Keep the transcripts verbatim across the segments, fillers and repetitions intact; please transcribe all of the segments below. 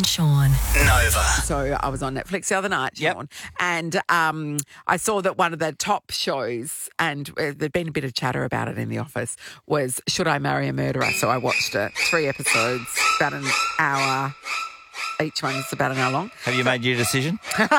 and Sean. Nova. So I was on Netflix the other night, Yep. Sean, and um, I saw that one of the top shows, and uh, there'd been a bit of chatter about it in the office, was Should I Marry a Murderer? So I watched it. Three episodes, about an hour. Each one's about an hour long. Have you made your decision?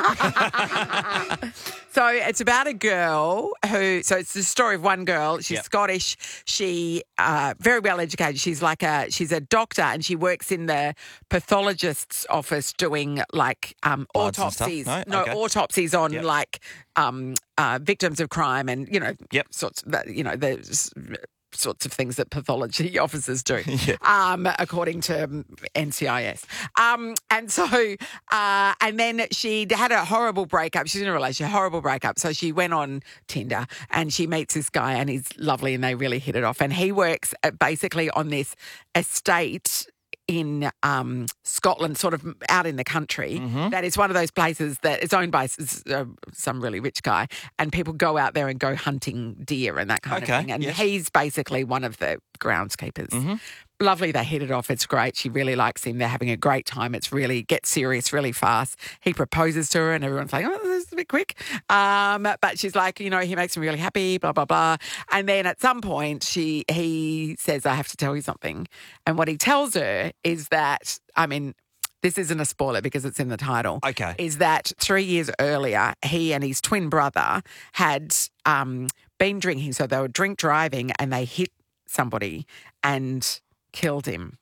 So it's about a girl who, so it's the story of one girl. She's Yep. Scottish. She, uh, very well educated. She's like a, she's a doctor and she works in the pathologist's office doing like um, Bloods and stuff? autopsies. No? Okay. autopsies on Yep. like um, uh, victims of crime and, you know, Yep. sorts of, that, you know, the sorts of things that pathology officers do, Yeah. um, according to N C I S. Um, and so, uh, and then she had a horrible breakup. She's in a relationship, horrible breakup. So she went on Tinder and she meets this guy and he's lovely and they really hit it off. And he works at basically on this estate in um, Scotland, sort of out in the country. Mm-hmm. That is one of those places that is owned by s- uh, some really rich guy, and people go out there and go hunting deer and that kind Okay, of thing. And yes. he's basically one of the groundskeepers. Mm-hmm. Lovely, they hit it off. It's great. She really likes him. They're having a great time. It's really gets serious really fast. He proposes to her, and everyone's like, "Oh, this is a bit quick." Um, but she's like, you know, he makes me really happy. Blah blah blah. And then at some point, she he says, "I have to tell you something." And what he tells her is that, I mean, this isn't a spoiler because it's in the title. Okay. Is that three years earlier, he and his twin brother had um, been drinking. So they were drink driving, and they hit somebody and killed him.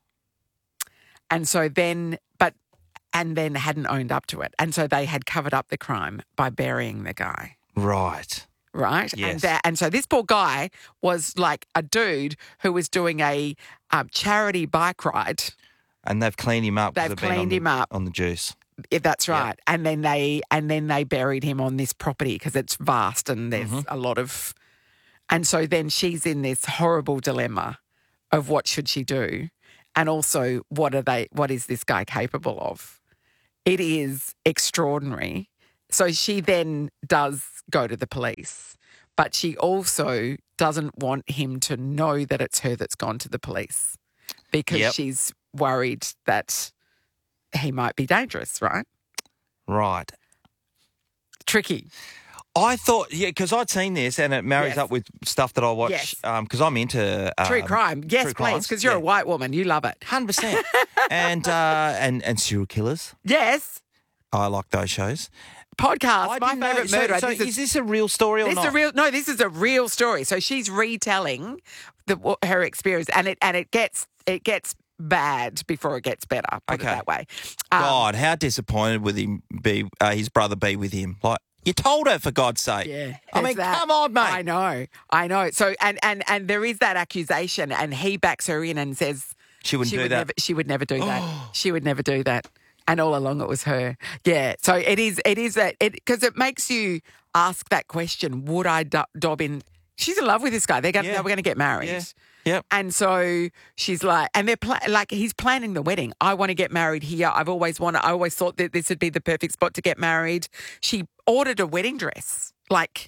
And so then, but, and then hadn't owned up to it. And so they had covered up the crime by burying the guy. Right. Right. Yes. And, that, and so this poor guy was like a dude who was doing a um, charity bike ride. And they've cleaned him up. 'cause They've been on cleaned the- him up. on the juice. If that's Yeah. right. And then they and then they buried him on this property because it's vast and there's Mm-hmm. a lot of. And so then she's in this horrible dilemma of what should she do, and also what are they? What is this guy capable of? It is extraordinary. So she then does go to the police, but she also doesn't want him to know that it's her that's gone to the police because Yep. she's worried that he might be dangerous, right? Right. Tricky. I thought, yeah, because I'd seen this and it marries Yes. up with stuff that I watch Yes. because I'm into um, True crime. Yes, true please, crimes. because you're Yeah. a white woman. You love it. one hundred percent. and, uh, and and serial killers. Yes. I like those shows. Podcast. I My didn't know- favourite so- murder. So, this is, is, this a real story or this is not? a real no, this is a real story. So she's retelling the, what- her experience and it and it gets it gets bad before it gets better, put Okay. it that way. Um, God, how disappointed would him be? Uh, his brother be with him? Like you told her, for God's sake. Yeah. I there's mean, that. come on, mate. I know. I know. So and and and there is that accusation and he backs her in and says She wouldn't she do would that. never she would never do that. She would never do that. And all along it was her. Yeah. So it is it is that it because it makes you ask that question, would I do- dob in she's in love with this guy. They're going Yeah. they were going to get married. Yeah. Yep. And so she's like, and they're pla- like, he's planning the wedding. I want to get married here. I've always wanted, I always thought that this would be the perfect spot to get married. She ordered a wedding dress. Like,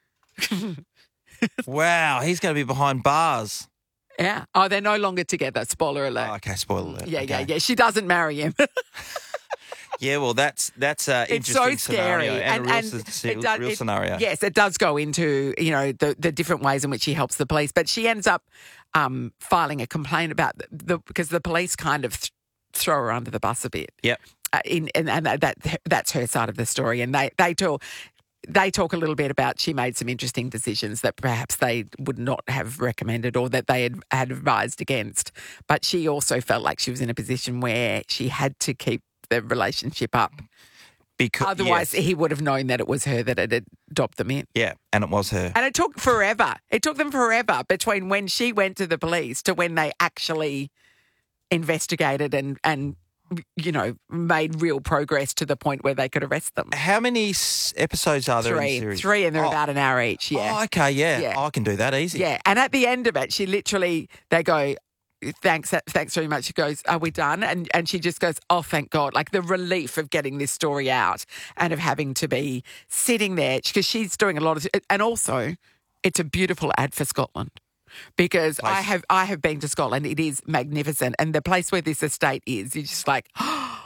Wow, he's going to be behind bars. yeah. Oh, they're no longer together. Spoiler alert. Oh, okay, spoiler alert. yeah, yeah, Okay. yeah. She doesn't marry him. Yeah, well, that's that's uh, It's so interesting scary. scenario and, a real, s- it does- real it- scenario. Yes, it does go into, you know, the, the different ways in which she helps the police. But she ends up um, filing a complaint about the, the because the police kind of th- throw her under the bus a bit. Yep. Uh, in, and and that, that that's her side of the story. And they, they talk they talk a little bit about she made some interesting decisions that perhaps they would not have recommended or that they had, had advised against. But she also felt like she was in a position where she had to keep the relationship up. Because Otherwise, yes. he would have known that it was her that had adopted them in. yeah, and it was her. And it took forever. It took them forever between when she went to the police to when they actually investigated and, and you know, made real progress to the point where they could arrest them. How many s- episodes are there in the Three. series? Three, and they're Oh. about an hour each, yeah. Oh, okay, yeah. Yeah. I can do that easy. Yeah, and at the end of it, she literally, they go, thanks, thanks very much. She goes, are we done? And and she just goes, oh, thank God. Like the relief of getting this story out and of having to be sitting there because she's doing a lot of, and also it's a beautiful ad for Scotland. Because I Place. have I have been to Scotland. It is magnificent. And the place where this estate is, you're just like,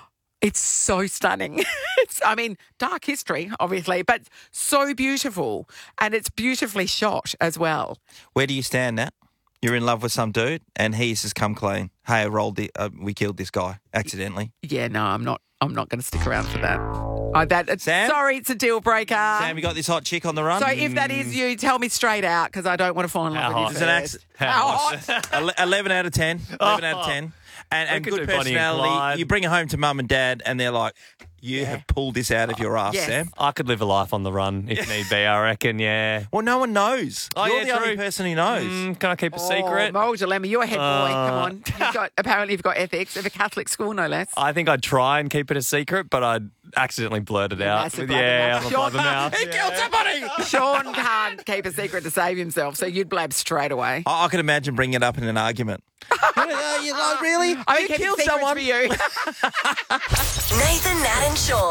It's so stunning. It's, I mean, dark history, obviously, but so beautiful. And it's beautifully shot as well. Where do you stand now? You're in love with some dude and he's just come clean. Hey, I rolled the, uh, we killed this guy accidentally. Yeah, no, I'm not I'm not going to stick around for that. Oh, that Sam? Sorry, it's a deal breaker. Sam, you got this hot chick on the run? So if that is you, tell me straight out because I don't want to fall in love How with you hot? It's an first. acc- How hot? Ele- eleven out of ten. eleven out of ten. And, and could good do Bonnie and personality. Clyde. You bring it home to mum and dad and they're like, you have pulled this out of your ass, Yes. Sam. I could live a life on the run if need be, I reckon, yeah. Well, no one knows. Oh, You're yeah, the only true. person who knows. Mm, can I keep a secret? Oh, Moral dilemma. You're a head boy. Uh, Come on. You've got, apparently you've got ethics of a Catholic school, no less. I think I'd try and keep it a secret, but I'd accidentally blurt it out. massive Yeah, I'm a blabbermouth. blabbermouth. He killed somebody! Sean can't keep a secret to save himself, so you'd blab straight away. I, I can imagine bringing it up in an argument. uh, you like, really? I you mean, killed secrets someone? for you. Nathan, Nat, and Sean.